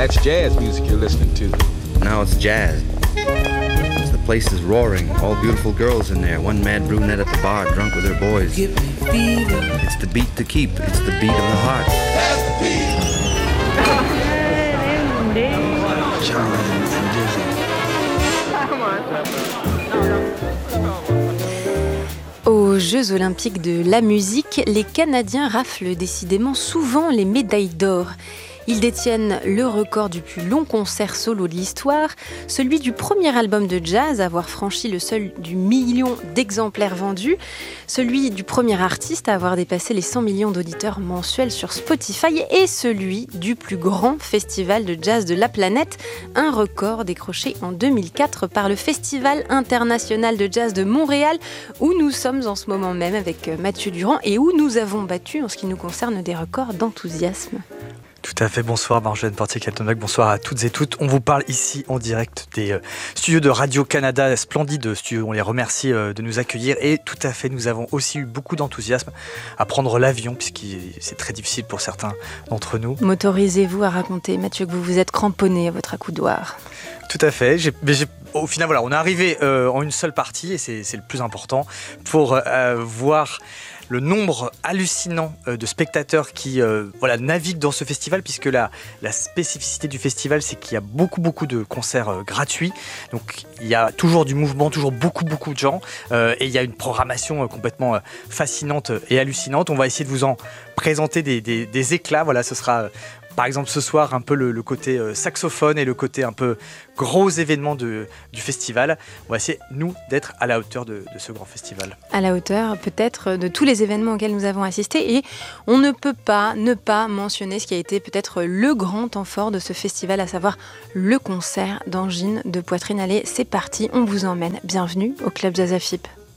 That's jazz music you're listening to. Now it's jazz. The place is roaring. All beautiful girls in there. One mad brunette at the bar, drunk with her boys. Give me fever. It's the beat to keep. It's the beat of the heart. That's the beat. Aux Jeux Olympiques de la musique, les Canadiens raflent décidément souvent les médailles d'or. Ils détiennent le record du plus long concert solo de l'histoire, celui du premier album de jazz à avoir franchi le seuil du million d'exemplaires vendus, celui du premier artiste à avoir dépassé les 100 millions d'auditeurs mensuels sur Spotify et celui du plus grand festival de jazz de la planète, un record décroché en 2004 par le Festival international de jazz de Montréal, où nous sommes en ce moment même avec Mathieu Durand et où nous avons battu, en ce qui nous concerne, des records d'enthousiasme. Tout à fait, bonsoir Marjolaine Portier-Kaltenbach, bonsoir à toutes et toutes. On vous parle ici en direct des studios de Radio-Canada, splendides studios, on les remercie de nous accueillir et tout à fait, nous avons aussi eu beaucoup d'enthousiasme à prendre l'avion puisque c'est très difficile pour certains d'entre nous. M'autorisez-vous à raconter, Mathieu, que vous vous êtes cramponné à votre accoudoir? Tout à fait, au final voilà, on est arrivé en une seule partie et c'est le plus important pour voir le nombre hallucinant de spectateurs qui naviguent dans ce festival, puisque la spécificité du festival, c'est qu'il y a beaucoup de concerts gratuits. Donc il y a toujours du mouvement, toujours beaucoup de gens. Et il y a une programmation complètement fascinante et hallucinante. On va essayer de vous en présenter des éclats. Voilà, ce sera par exemple ce soir un peu le côté saxophone et le côté un peu gros événement du festival. On va essayer, nous, d'être à la hauteur de ce grand festival. À la hauteur, peut-être, de tous les événements auxquels nous avons assisté. Et on ne peut pas ne pas mentionner ce qui a été peut-être le grand temps fort de ce festival, à savoir le concert d'angine de poitrine. Allez, c'est parti, on vous emmène. Bienvenue au Club Jazz AFIP.